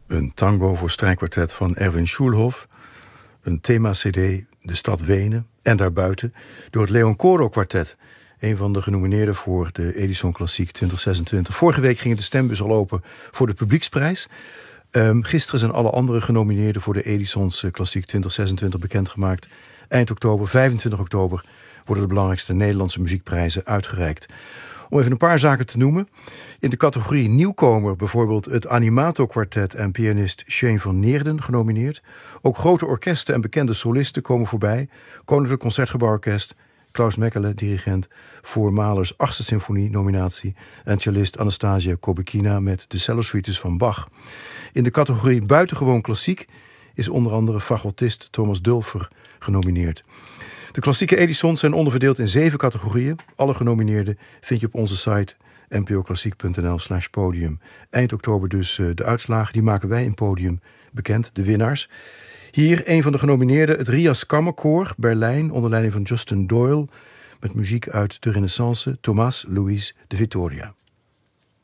Een tango voor strijkkwartet van Erwin Schulhoff. Een thema-cd, De Stad Wenen en daarbuiten, door het Leon Coro Kwartet. Een van de genomineerden voor de Edison Klassiek 2026. Vorige week ging de stembus al open voor de publieksprijs. Gisteren zijn alle andere genomineerden voor de Edisons Klassiek 2026 bekendgemaakt. Eind oktober, 25 oktober, worden de belangrijkste Nederlandse muziekprijzen uitgereikt. Om even een paar zaken te noemen. In de categorie nieuwkomer bijvoorbeeld het Animato Kwartet en pianist Shane van Neerden genomineerd. Ook grote orkesten en bekende solisten komen voorbij. Koninklijk Concertgebouworkest, Klaus Mekele, dirigent, voor Mahlers 8e symfonie nominatie en cellist Anastasia Kobekina met de cellosuites van Bach. In de categorie buitengewoon klassiek is onder andere fagotist Thomas Dulfer genomineerd. De klassieke Edisons zijn onderverdeeld in 7 categorieën. Alle genomineerden vind je op onze site npoklassiek.nl/podium. Eind oktober dus de uitslagen. Die maken wij in Podium bekend, de winnaars. Hier een van de genomineerden, het Rias Kammerkoor Berlijn, onder leiding van Justin Doyle, met muziek uit de Renaissance, Tomás Luis de Vitoria.